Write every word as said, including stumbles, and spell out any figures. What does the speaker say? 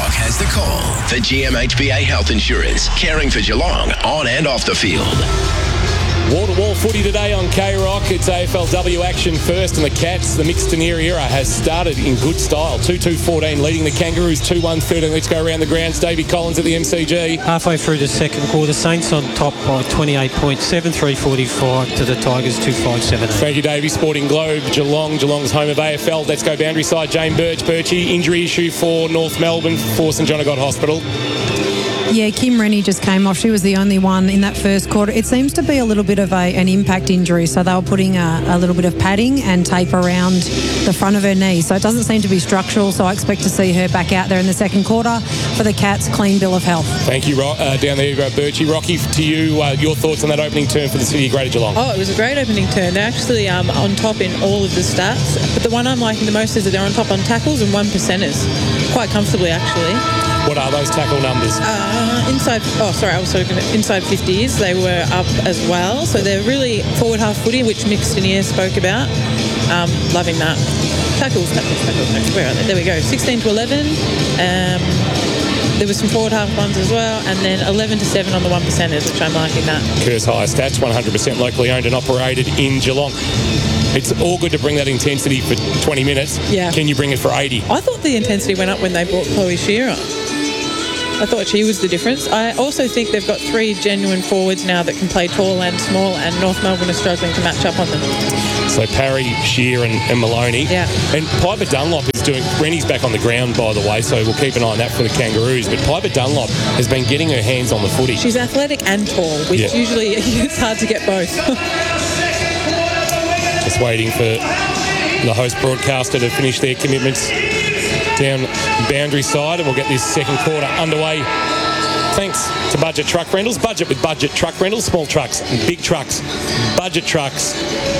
K-Rock has the call for G M H B A Health Insurance, caring for Geelong on and off the field. Wall-to-wall footy today on K-Rock. It's A F L W action first, and the Cats, the mixed tenere era, has started in good style. two two fourteen leading the Kangaroos two one thirteen. Let's go around the grounds. Davey Collins at the M C G. Halfway through the second quarter, Saints on top by twenty-eight point seven, three forty-five to the Tigers, two five seven. Thank you, Davey. Sporting Globe, Geelong. Geelong's home of A F L. Let's go boundary side. Jane Birch. Birchie, injury issue for North Melbourne for St John of God Hospital. Yeah, Kim Rennie just came off. She was the only one in that first quarter. It seems to be a little bit of a, an impact injury, so they were putting a, a little bit of padding and tape around the front of her knee. So it doesn't seem to be structural, so I expect to see her back out there in the second quarter. For the Cats, clean bill of health. Thank you, uh, down there, Birchie. Rocky, to you, uh, your thoughts on that opening turn for the City of Greater Geelong? Oh, it was a great opening turn. They're actually um, on top in all of the stats, but the one I'm liking the most is that they're on top on tackles and one percenters. Quite comfortably, actually. What are those tackle numbers? Uh, inside, oh, sorry, I was talking inside fifties. They were up as well. So they're really forward half footy, which Mixed Tenere spoke about. Um, loving that. Tackles, tackles, tackles, tackles. Where are they? There we go. sixteen to eleven. Um, there were some forward half ones as well. And then eleven to seven on the one percenters, which I'm liking that. Kerr's higher stats, one hundred percent locally owned and operated in Geelong. It's all good to bring that intensity for twenty minutes. Yeah. Can you bring it for eighty? I thought the intensity went up when they brought Chloe Shearer. I thought she was the difference. I also think they've got three genuine forwards now that can play tall and small, and North Melbourne are struggling to match up on them. So Parry, Shear and, and Maloney. Yeah. And Piper Dunlop is doing... Rennie's back on the ground, by the way, so we'll keep an eye on that for the Kangaroos. But Piper Dunlop has been getting her hands on the footy. She's athletic and tall, which yeah. usually it's hard to get both. Just waiting for the host broadcaster to finish their commitments down boundary side, and we'll get this second quarter underway. Thanks to Budget Truck Rentals. Budget with Budget Truck Rentals. Small trucks and big trucks. Budget Trucks.